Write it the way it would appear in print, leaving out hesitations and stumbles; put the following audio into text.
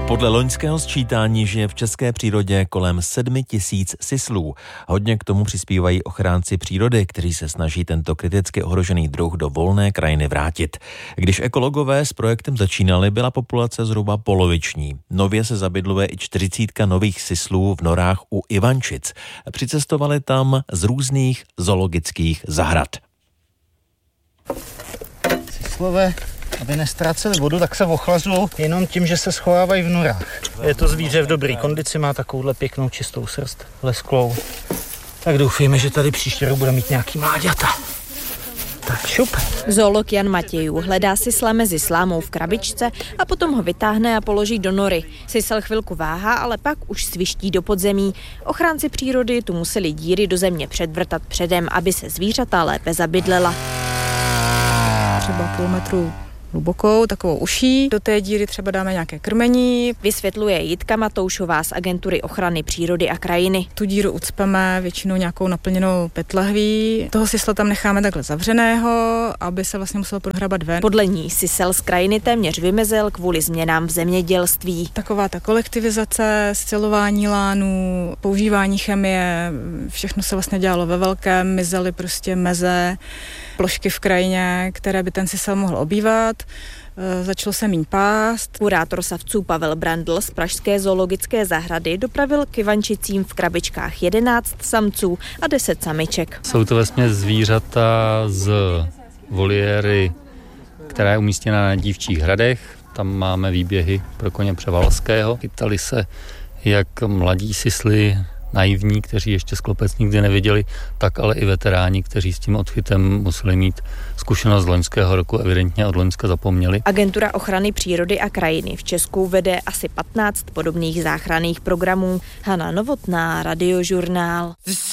Podle loňského sčítání žije v české přírodě kolem 7 000 sislů. Hodně k tomu přispívají ochránci přírody, kteří se snaží tento kriticky ohrožený druh do volné krajiny vrátit. Když ekologové s projektem začínali, byla populace zhruba poloviční. Nově se zabydluje i 40 nových sislů v norách u Ivančic. Přicestovali tam z různých zoologických zahrad. Sislové, aby nestráceli vodu, tak se ochlazují jenom tím, že se schovávají v norách. Je to zvíře v dobré kondici, má takovouhle pěknou čistou srst, lesklou. Tak doufejme, že tady příští rok bude mít nějaký mláďata. Tak šup. Zoolog Jan Matějů hledá sisla mezi slámou v krabičce a potom ho vytáhne a položí do nory. Sisl chvilku váhá, ale pak už sviští do podzemí. Ochránci přírody tu museli díry do země předvrtat předem, aby se zvířata lépe zabydlela. Třeba kilometru hlubokou, takovou uší. Do té díry třeba dáme nějaké krmení. Vysvětluje Jitka Matoušová z Agentury ochrany přírody a krajiny. Tu díru ucpeme většinou nějakou naplněnou petlahví. Toho sisla tam necháme takhle zavřeného, aby se vlastně musel prohrabat ven. Podle ní sisel z krajiny téměř vymizil kvůli změnám v zemědělství. Taková ta kolektivizace, scelování lánů, používání chemie, všechno se vlastně dělalo ve velkém, mizely prostě meze, plošky v krajině, které by ten sisel mohl obývat. Začalo se míň pást. Kurátor savců Pavel Brandl z pražské zoologické zahrady dopravil k Ivančicím v krabičkách 11 samců a 10 samiček. Jsou to vesměs zvířata z voliéry, která je umístěna na Dívčích hradech. Tam máme výběhy pro koně Převalského. Chytali se jak mladí sisli, naivní, kteří ještě sklopec nikdy neviděli, tak ale i veteráni, kteří s tím odchytem museli mít zkušenost z loňského roku, evidentně od loňska zapomněli. Agentura ochrany přírody a krajiny v Česku vede asi 15 podobných záchranných programů. Hana Novotná, Radiožurnál.